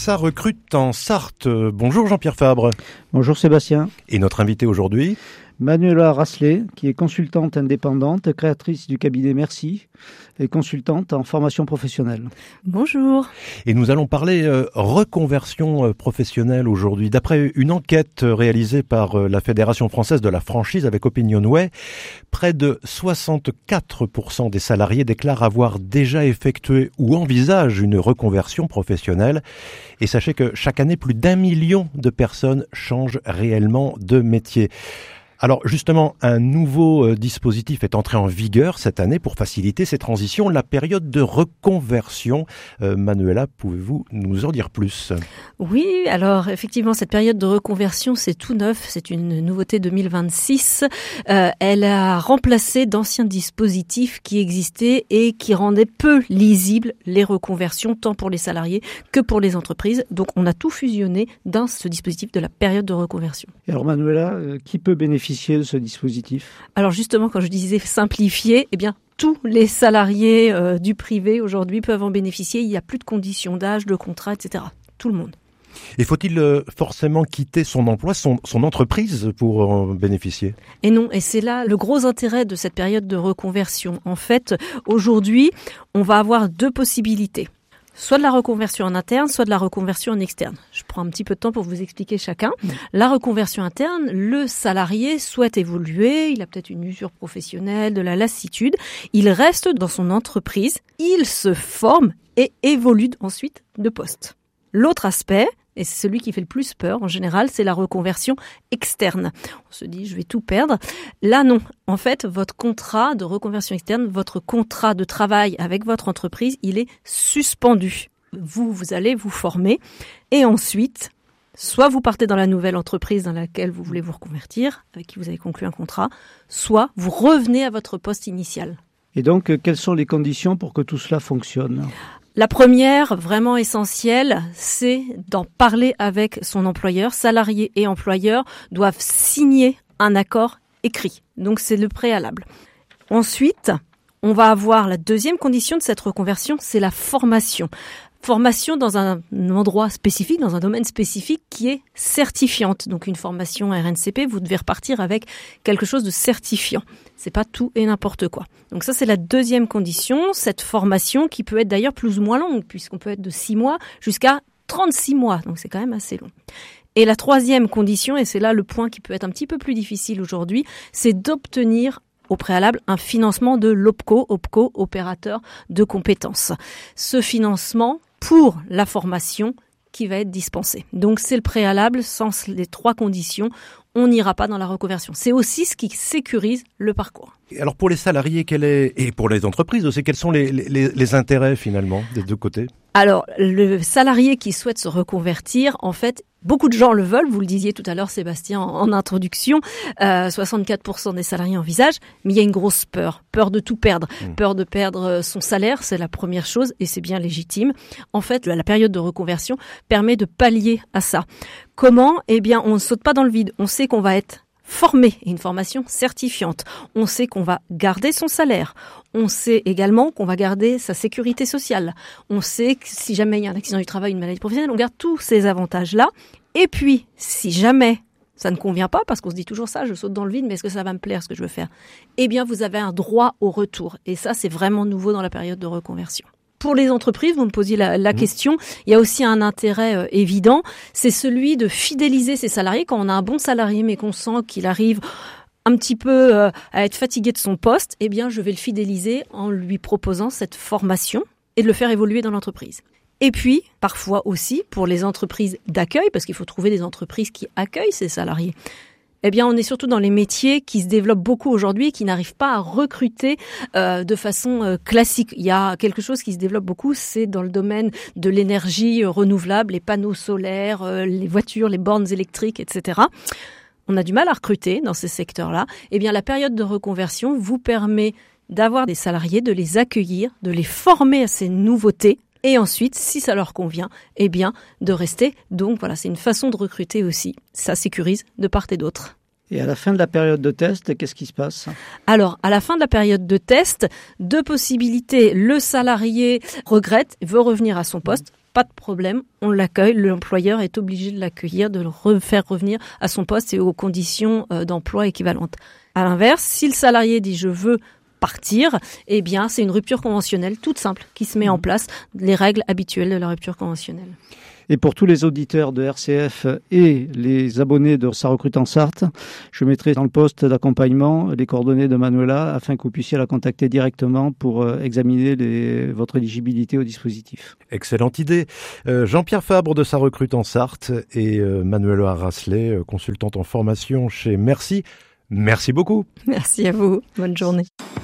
Ça recrute en Sarthe. Bonjour Jean-Pierre Fabre. Bonjour Sébastien. Et notre invité aujourd'hui ? Manuela Raslet, qui est consultante indépendante, créatrice du cabinet Merci et consultante en formation professionnelle. Bonjour. Et nous allons parler reconversion professionnelle aujourd'hui. D'après une enquête réalisée par la Fédération française de la franchise avec Opinionway, près de 64% des salariés déclarent avoir déjà effectué ou envisagent une reconversion professionnelle. Et sachez que chaque année, plus d'1 million de personnes changent réellement de métier. Alors justement, un nouveau dispositif est entré en vigueur cette année pour faciliter ces transitions, la période de reconversion. Manuela, pouvez-vous nous en dire plus ? Oui, alors effectivement, cette période de reconversion, c'est tout neuf, c'est une nouveauté 2026. Elle a remplacé d'anciens dispositifs qui existaient et qui rendaient peu lisibles les reconversions, tant pour les salariés que pour les entreprises. Donc on a tout fusionné dans ce dispositif de la période de reconversion. Et alors Manuela, qui peut bénéficier de ce dispositif ? Alors justement, quand je disais simplifier, eh bien tous les salariés du privé aujourd'hui peuvent en bénéficier. Il n'y a plus de conditions d'âge, de contrat, etc. Tout le monde. Et faut-il forcément quitter son emploi, son entreprise pour en bénéficier ? Et non, et c'est là le gros intérêt de cette période de reconversion. En fait, aujourd'hui, on va avoir deux possibilités. Soit de la reconversion en interne, soit de la reconversion en externe. Je prends un petit peu de temps pour vous expliquer chacun. La reconversion interne, le salarié souhaite évoluer, il a peut-être une usure professionnelle, de la lassitude, il reste dans son entreprise, il se forme et évolue ensuite de poste. L'autre aspect, et c'est celui qui fait le plus peur en général, c'est la reconversion externe. On se dit, je vais tout perdre. Là, non. En fait, votre contrat de reconversion externe, votre contrat de travail avec votre entreprise, il est suspendu. Vous allez vous former et ensuite, soit vous partez dans la nouvelle entreprise dans laquelle vous voulez vous reconvertir, avec qui vous avez conclu un contrat, soit vous revenez à votre poste initial. Et donc, quelles sont les conditions pour que tout cela fonctionne ? La première, vraiment essentielle, c'est d'en parler avec son employeur. Salarié et employeur doivent signer un accord écrit. Donc, c'est le préalable. Ensuite, on va avoir la deuxième condition de cette reconversion, c'est la formation. Formation dans un endroit spécifique, dans un domaine spécifique qui est certifiante. Donc une formation RNCP, vous devez repartir avec quelque chose de certifiant. C'est pas tout et n'importe quoi. Donc ça, c'est la deuxième condition. Cette formation qui peut être d'ailleurs plus ou moins longue, puisqu'on peut être de 6 mois jusqu'à 36 mois. Donc c'est quand même assez long. Et la troisième condition, et c'est là le point qui peut être un petit peu plus difficile aujourd'hui, c'est d'obtenir au préalable un financement de l'OPCO, opérateur de compétences. Ce financement pour la formation qui va être dispensée. Donc c'est le préalable, sans les trois conditions, on n'ira pas dans la reconversion. C'est aussi ce qui sécurise le parcours. Alors pour les salariés, et pour les entreprises aussi, quels sont les intérêts finalement des deux côtés ? Alors le salarié qui souhaite se reconvertir, en fait, beaucoup de gens le veulent, vous le disiez tout à l'heure Sébastien en introduction, 64% des salariés envisagent, mais il y a une grosse peur de tout perdre. Peur de perdre son salaire, c'est la première chose et c'est bien légitime. En fait, la période de reconversion permet de pallier à ça. Comment ? Eh bien, on ne saute pas dans le vide, on sait qu'on va être formé, une formation certifiante. On sait qu'on va garder son salaire. On sait également qu'on va garder sa sécurité sociale. On sait que si jamais il y a un accident du travail, une maladie professionnelle, on garde tous ces avantages-là. Et puis, si jamais ça ne convient pas, parce qu'on se dit toujours ça, je saute dans le vide, mais est-ce que ça va me plaire ce que je veux faire ? Eh bien, vous avez un droit au retour. Et ça, c'est vraiment nouveau dans la période de reconversion. Pour les entreprises, vous me posiez la question, il y a aussi un intérêt évident, c'est celui de fidéliser ses salariés. Quand on a un bon salarié, mais qu'on sent qu'il arrive un petit peu à être fatigué de son poste, eh bien, je vais le fidéliser en lui proposant cette formation et de le faire évoluer dans l'entreprise. Et puis, parfois aussi, pour les entreprises d'accueil, parce qu'il faut trouver des entreprises qui accueillent ces salariés. Eh bien, on est surtout dans les métiers qui se développent beaucoup aujourd'hui et qui n'arrivent pas à recruter de façon classique. Il y a quelque chose qui se développe beaucoup, c'est dans le domaine de l'énergie renouvelable, les panneaux solaires, les voitures, les bornes électriques, etc. On a du mal à recruter dans ces secteurs-là. Eh bien, la période de reconversion vous permet d'avoir des salariés, de les accueillir, de les former à ces nouveautés. Et ensuite, si ça leur convient, eh bien, de rester. Donc voilà, c'est une façon de recruter aussi. Ça sécurise de part et d'autre. Et à la fin de la période de test, qu'est-ce qui se passe ? Alors, à la fin de la période de test, deux possibilités. Le salarié regrette, veut revenir à son poste. Pas de problème, on l'accueille. L'employeur est obligé de l'accueillir, de le faire revenir à son poste et aux conditions d'emploi équivalentes. À l'inverse, si le salarié dit « je veux partir », eh bien, c'est une rupture conventionnelle toute simple qui se met en place, les règles habituelles de la rupture conventionnelle. Et pour tous les auditeurs de RCF et les abonnés de Ça recrute en Sarthe, je mettrai dans le poste d'accompagnement les coordonnées de Manuela afin que vous puissiez la contacter directement pour examiner votre éligibilité au dispositif. Excellente idée. Jean-Pierre Fabre de Ça recrute en Sarthe et Manuela Raslet, consultante en formation chez Merci. Merci beaucoup. Merci à vous. Bonne journée.